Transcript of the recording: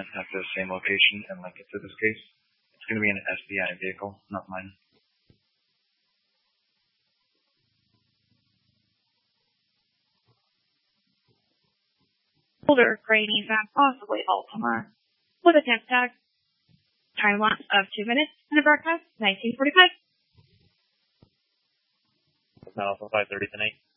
at the same location and link it to this case. It's going to be an FBI vehicle, not mine. Boulder, Grady, and possibly Baltimore. With a temp tag. Time lapse of 2 minutes and a broadcast 1945. Alpha 530 tonight.